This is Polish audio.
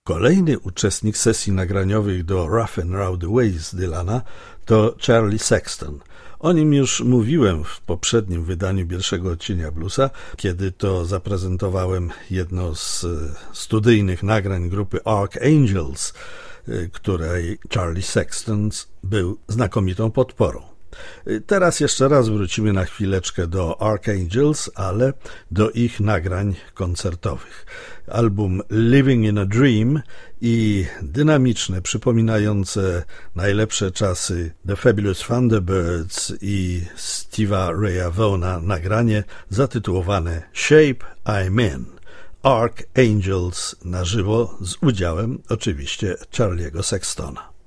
Kolejny uczestnik sesji nagraniowych do Rough and Rowdy Ways Dylana to Charlie Sexton. O nim już mówiłem w poprzednim wydaniu pierwszego odcienia bluesa, kiedy to zaprezentowałem jedno z studyjnych nagrań grupy Archangels, której Charlie Sexton był znakomitą podporą. Teraz jeszcze raz wrócimy na chwileczkę do Archangels, ale do ich nagrań koncertowych. Album Living in a Dream i dynamiczne, przypominające najlepsze czasy The Fabulous Thunderbirds i Steve'a Raya Vaughna nagranie zatytułowane Shape I'm In. Archangels na żywo z udziałem oczywiście Charliego Sextona.